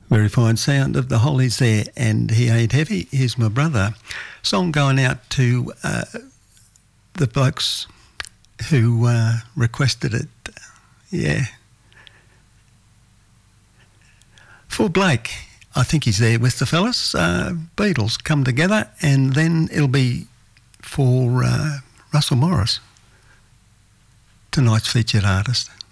Very fine sound of the Hollies there, and He Ain't Heavy. Here's my brother. Song going out to the blokes who requested it. Yeah. For Blake, I think he's there with the fellas. Beatles come together, and then it'll be for Russell Morris, tonight's featured artist.